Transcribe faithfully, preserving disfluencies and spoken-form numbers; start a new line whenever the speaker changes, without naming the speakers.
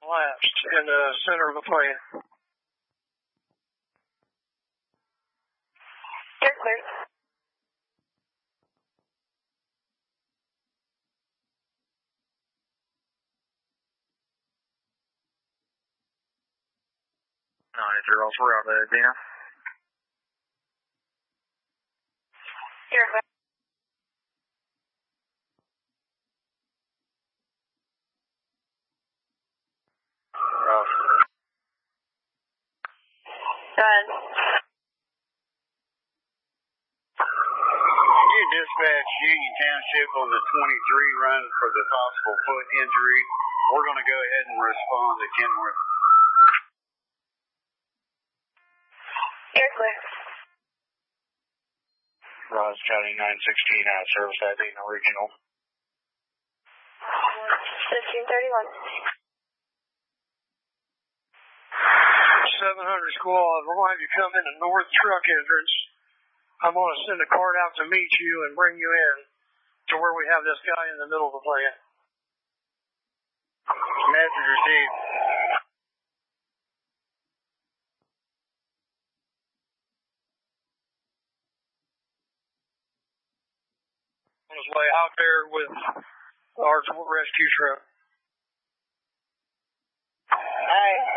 collapsed in the center of the plane.
You're clear.
nine zero four on the Dana.
You're clear.
Rough.
Done.
You dispatch Union Township on the twenty-three run for the possible foot injury. We're going to go ahead and respond to Kenworth.
You're clear.
Ross County nine sixteen out of service at Dayton Original.
fifteen thirty-one.
seven hundred squad, we're going to have you come in the north truck entrance. I'm going to send a cart out to meet you and bring you in to where we have this guy in the middle of the plane.
Message received.
On his way out there with our rescue truck.
Alright.